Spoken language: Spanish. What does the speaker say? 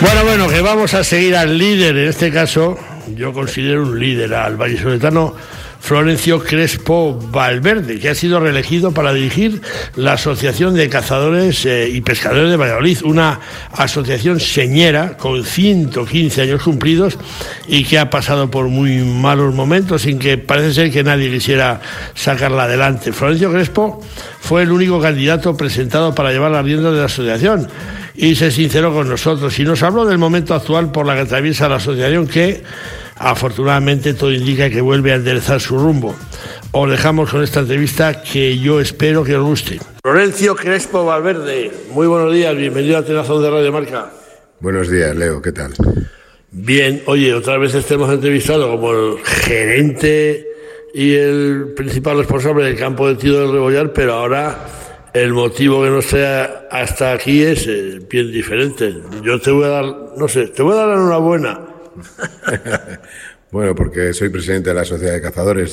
Bueno, que vamos a seguir al líder, en este caso, yo considero un líder, al vallisoletano Florencio Crespo Valverde, que ha sido reelegido para dirigir la Asociación de Cazadores y Pescadores de Valladolid, una asociación señera con 115 años cumplidos y que ha pasado por muy malos momentos sin que parece ser que nadie quisiera sacarla adelante. Florencio Crespo fue el único candidato presentado para llevar las riendas de la asociación y se sinceró con nosotros y nos habló del momento actual por la que atraviesa la asociación, que afortunadamente todo indica que vuelve a enderezar su rumbo. Os dejamos con esta entrevista que yo espero que os guste. Florencio Crespo Valverde, muy buenos días, bienvenido a Tenazón de Radio Marca. Buenos días, Leo, ¿qué tal? Bien, oye, otra vez te hemos entrevistado como el gerente y el principal responsable del campo de tiro del Rebollar, pero ahora el motivo que nos trae hasta aquí es bien diferente. Yo te voy a dar, te voy a dar la enhorabuena. Bueno, porque soy presidente de la Sociedad de Cazadores